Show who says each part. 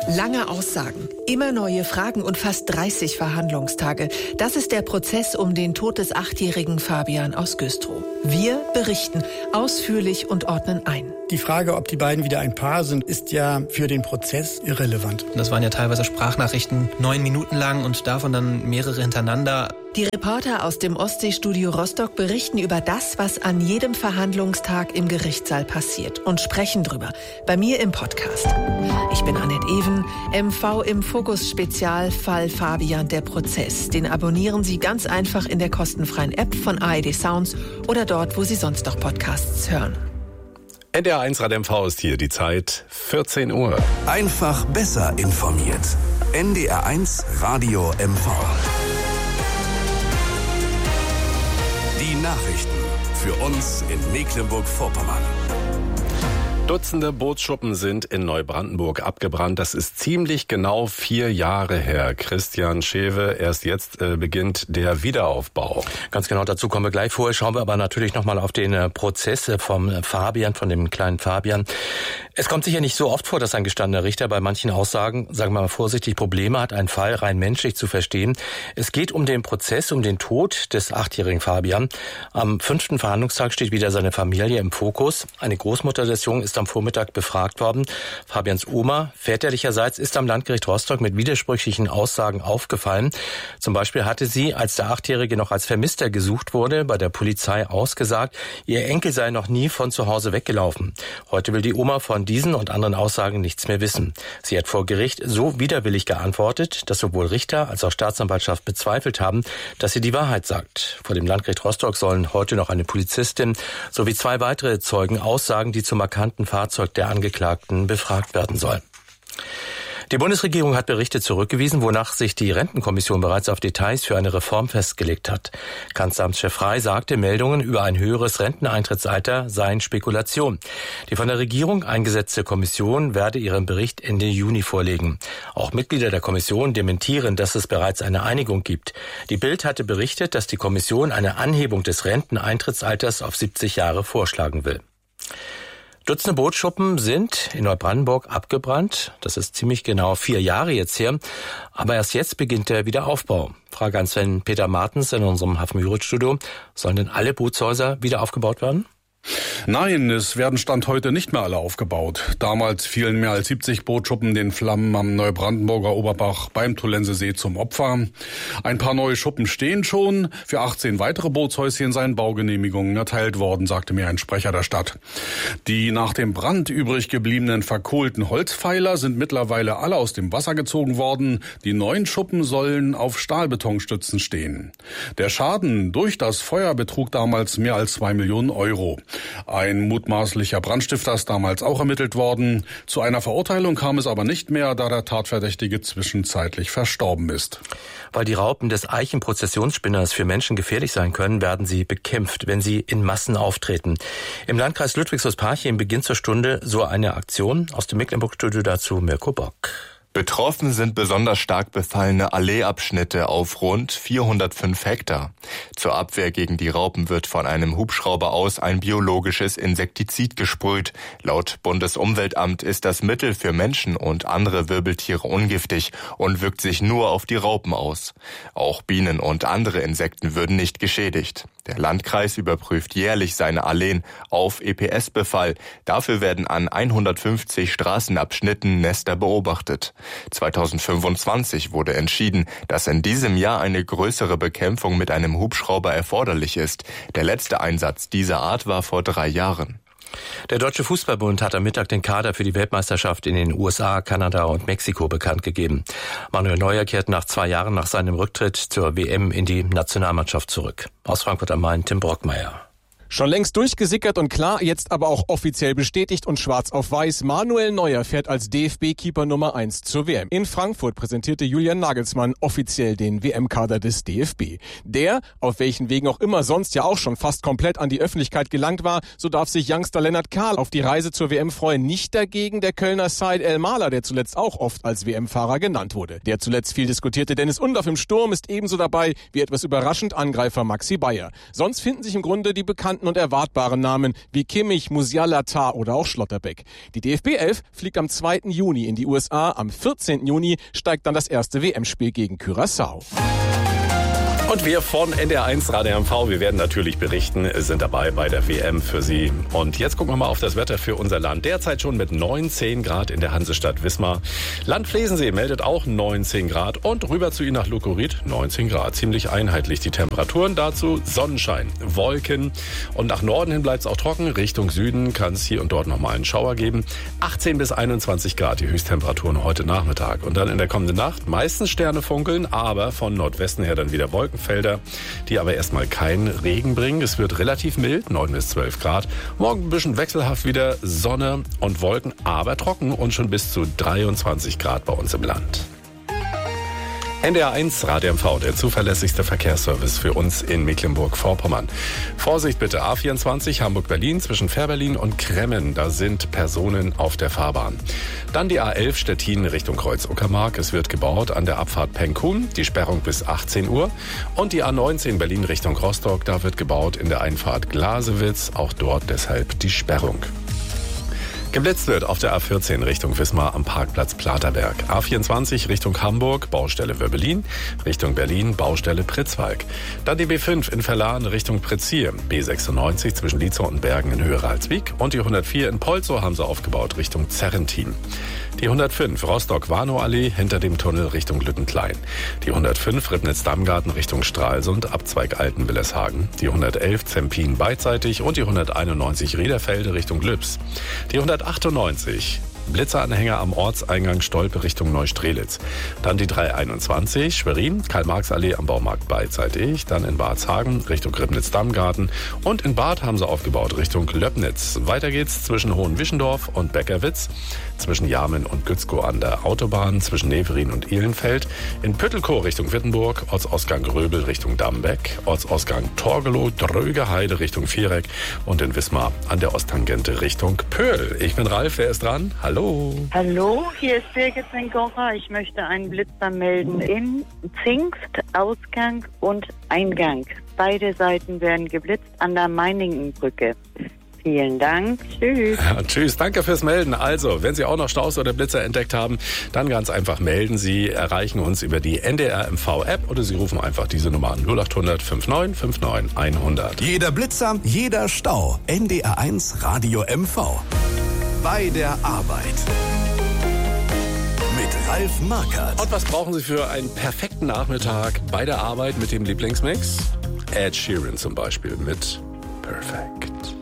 Speaker 1: Lange Aussagen, immer neue Fragen und fast 30 Verhandlungstage. Das ist der Prozess um den Tod des 8-jährigen Fabian aus Güstrow. Wir berichten ausführlich und ordnen ein.
Speaker 2: Die Frage, ob die beiden wieder ein Paar sind, ist ja für den Prozess irrelevant.
Speaker 3: Das waren ja teilweise Sprachnachrichten, 9 Minuten lang und davon dann mehrere hintereinander.
Speaker 1: Die Reporter aus dem Ostseestudio Rostock berichten über das, was an jedem Verhandlungstag im Gerichtssaal passiert und sprechen drüber. Bei mir im Podcast. Ich bin Annette Even, MV im Fokus Spezial Fall Fabian, der Prozess. Den abonnieren Sie ganz einfach in der kostenfreien App von ARD Sounds oder dort, wo Sie sonst noch Podcasts hören.
Speaker 4: NDR1 Rad MV ist hier, die Zeit 14 Uhr.
Speaker 5: Einfach besser informiert. NDR1 Radio MV. Die Nachrichten für uns in Mecklenburg-Vorpommern.
Speaker 4: Dutzende Bootsschuppen sind in Neubrandenburg abgebrannt. Das ist ziemlich genau 4 Jahre her. Christian Schewe, erst jetzt beginnt der Wiederaufbau.
Speaker 6: Ganz genau, dazu kommen wir gleich. Vorher schauen wir aber natürlich nochmal auf den Prozess vom Fabian, von dem kleinen Fabian. Es kommt sicher nicht so oft vor, dass ein gestandener Richter bei manchen Aussagen, sagen wir mal vorsichtig, Probleme hat, einen Fall rein menschlich zu verstehen. Es geht um den Prozess, um den Tod des 8-jährigen Fabian. Am 5. Verhandlungstag steht wieder seine Familie im Fokus. Eine Großmutter des Jungen ist am Vormittag befragt worden. Fabians Oma, väterlicherseits, ist am Landgericht Rostock mit widersprüchlichen Aussagen aufgefallen. Zum Beispiel hatte sie, als der 8-Jährige noch als Vermisster gesucht wurde, bei der Polizei ausgesagt, ihr Enkel sei noch nie von zu Hause weggelaufen. Heute will die Oma von diesen und anderen Aussagen nichts mehr wissen. Sie hat vor Gericht so widerwillig geantwortet, dass sowohl Richter als auch Staatsanwaltschaft bezweifelt haben, dass sie die Wahrheit sagt. Vor dem Landgericht Rostock sollen heute noch eine Polizistin sowie 2 weitere Zeugen aussagen, die zum markanten Fahrzeug der Angeklagten befragt werden soll. Die Bundesregierung hat Berichte zurückgewiesen, wonach sich die Rentenkommission bereits auf Details für eine Reform festgelegt hat. Kanzleramtschef Frey sagte, Meldungen über ein höheres Renteneintrittsalter seien Spekulation. Die von der Regierung eingesetzte Kommission werde ihren Bericht Ende Juni vorlegen. Auch Mitglieder der Kommission dementieren, dass es bereits eine Einigung gibt. Die Bild hatte berichtet, dass die Kommission eine Anhebung des Renteneintrittsalters auf 70 Jahre vorschlagen will. Dutzende Bootsschuppen sind in Neubrandenburg abgebrannt. Das ist ziemlich genau 4 Jahre jetzt her. Aber erst jetzt beginnt der Wiederaufbau. Frage an Sven-Peter Martens in unserem Hafenmüritz-Studio. Sollen denn alle Bootshäuser wieder aufgebaut werden?
Speaker 7: Nein, es werden Stand heute nicht mehr alle aufgebaut. Damals fielen mehr als 70 Bootsschuppen den Flammen am Neubrandenburger Oberbach beim Tollensesee zum Opfer. Ein paar neue Schuppen stehen schon. Für 18 weitere Bootshäuschen seien Baugenehmigungen erteilt worden, sagte mir ein Sprecher der Stadt. Die nach dem Brand übrig gebliebenen verkohlten Holzpfeiler sind mittlerweile alle aus dem Wasser gezogen worden. Die neuen Schuppen sollen auf Stahlbetonstützen stehen. Der Schaden durch das Feuer betrug damals mehr als 2 Millionen Euro. Ein mutmaßlicher Brandstifter ist damals auch ermittelt worden. Zu einer Verurteilung kam es aber nicht mehr, da der Tatverdächtige zwischenzeitlich verstorben ist.
Speaker 6: Weil die Raupen des Eichenprozessionsspinners für Menschen gefährlich sein können, werden sie bekämpft, wenn sie in Massen auftreten. Im Landkreis Ludwigshaus-Parchim beginnt zur Stunde so eine Aktion. Aus dem Mecklenburg-Studio dazu Mirko Bock.
Speaker 8: Betroffen sind besonders stark befallene Alleeabschnitte auf rund 405 Hektar. Zur Abwehr gegen die Raupen wird von einem Hubschrauber aus ein biologisches Insektizid gesprüht. Laut Bundesumweltamt ist das Mittel für Menschen und andere Wirbeltiere ungiftig und wirkt sich nur auf die Raupen aus. Auch Bienen und andere Insekten würden nicht geschädigt. Der Landkreis überprüft jährlich seine Alleen auf EPS-Befall. Dafür werden an 150 Straßenabschnitten Nester beobachtet. 2025 wurde entschieden, dass in diesem Jahr eine größere Bekämpfung mit einem Hubschrauber erforderlich ist. Der letzte Einsatz dieser Art war vor 3 Jahren.
Speaker 6: Der Deutsche Fußballbund hat am Mittag den Kader für die Weltmeisterschaft in den USA, Kanada und Mexiko bekannt gegeben. Manuel Neuer kehrt nach 2 Jahren nach seinem Rücktritt zur WM in die Nationalmannschaft zurück. Aus Frankfurt am Main, Tim Brockmeier.
Speaker 9: Schon längst durchgesickert und klar, jetzt aber auch offiziell bestätigt und schwarz auf weiß. Manuel Neuer fährt als DFB-Keeper Nummer 1 zur WM. In Frankfurt präsentierte Julian Nagelsmann offiziell den WM-Kader des DFB. Der, auf welchen Wegen auch immer sonst ja auch schon fast komplett an die Öffentlichkeit gelangt war, so darf sich Youngster Lennart Kahl auf die Reise zur WM freuen. Nicht dagegen der Kölner Said El-Maler, der zuletzt auch oft als WM-Fahrer genannt wurde. Der zuletzt viel diskutierte Dennis Undaff im Sturm ist ebenso dabei wie etwas überraschend Angreifer Maxi Bayer. Sonst finden sich im Grunde die bekannten bekannten und erwartbaren Namen wie Kimmich, Musiala, Tah oder auch Schlotterbeck. Die DFB 11 fliegt am 2. Juni in die USA. Am 14. Juni steigt dann das erste WM-Spiel gegen Curaçao.
Speaker 4: Und wir von NDR1 Radio MV, wir werden natürlich berichten, sind dabei bei der WM für Sie. Und jetzt gucken wir mal auf das Wetter für unser Land. Derzeit schon mit 19 Grad in der Hansestadt Wismar. Land Flesensee meldet auch 19 Grad und rüber zu Ihnen nach Lukorit 19 Grad. Ziemlich einheitlich die Temperaturen. Dazu Sonnenschein, Wolken und nach Norden hin bleibt es auch trocken. Richtung Süden kann es hier und dort nochmal einen Schauer geben. 18 bis 21 Grad die Höchsttemperaturen heute Nachmittag. Und dann in der kommenden Nacht meistens Sterne funkeln, aber von Nordwesten her dann wieder Wolkenfelder, die aber erstmal keinen Regen bringen. Es wird relativ mild, 9 bis 12 Grad. Morgen ein bisschen wechselhaft wieder Sonne und Wolken, aber trocken und schon bis zu 23 Grad bei uns im Land. NDR1 Radio MV, der zuverlässigste Verkehrsservice für uns in Mecklenburg-Vorpommern. Vorsicht bitte, A24 Hamburg-Berlin zwischen Fährberlin und Kremmen, da sind Personen auf der Fahrbahn. Dann die A11 Stettin Richtung Kreuz-Uckermark, es wird gebaut an der Abfahrt Penkun, die Sperrung bis 18 Uhr. Und die A19 Berlin Richtung Rostock, da wird gebaut in der Einfahrt Glasewitz, auch dort deshalb die Sperrung. Geblitzt wird auf der A14 Richtung Wismar am Parkplatz Platerberg. A24 Richtung Hamburg, Baustelle Wöbbelin. Richtung Berlin, Baustelle Pritzwalk. Dann die B5 in Verlan Richtung Pritzir. B96 zwischen Lietzow und Bergen in Höhe Ralswiek. Und die 104 in Polzow haben sie aufgebaut Richtung Zerrentin. Die 105 Rostock-Warnow-Allee hinter dem Tunnel Richtung Lüttenklein. Die 105 Ribnitz-Dammgarten Richtung Stralsund, Abzweig Alten-Willeshagen. Die 111 Zempin beidseitig und die 191 Riederfelde Richtung Lübs. Die 198 Blitzeranhänger am Ortseingang Stolpe Richtung Neustrelitz. Dann die 321 Schwerin, Karl-Marx-Allee am Baumarkt beidseitig. Dann in Barzhagen Richtung Ribnitz-Dammgarten. Und in Bad haben sie aufgebaut Richtung Löbnitz. Weiter geht's zwischen Hohenwischendorf und Beckerwitz. Zwischen Jarmen und Gützkow an der Autobahn. Zwischen Neverin und Ihlenfeld. In Püttelkow Richtung Wittenburg. Ortsausgang Gröbel Richtung Dambeck. Ortsausgang Torgelow, Drögeheide Richtung Viereck. Und in Wismar an der Osttangente Richtung Pöhl. Ich bin Ralf, wer ist dran? Hallo.
Speaker 10: Hallo, hier ist Birgit Sengocha. Ich möchte einen Blitzer melden in Zingst, Ausgang und Eingang. Beide Seiten werden geblitzt an der Meiningenbrücke. Vielen Dank. Tschüss.
Speaker 4: Ja, tschüss. Danke fürs Melden. Also, wenn Sie auch noch Staus oder Blitzer entdeckt haben, dann ganz einfach melden. Sie erreichen uns über die NDR MV-App oder Sie rufen einfach diese Nummer an. 0800 59 59 100.
Speaker 5: Jeder Blitzer, jeder Stau. NDR1 Radio MV. Bei der Arbeit. Mit Ralf Markert.
Speaker 4: Und was brauchen Sie für einen perfekten Nachmittag bei der Arbeit mit dem Lieblingsmix? Ed Sheeran zum Beispiel mit Perfect.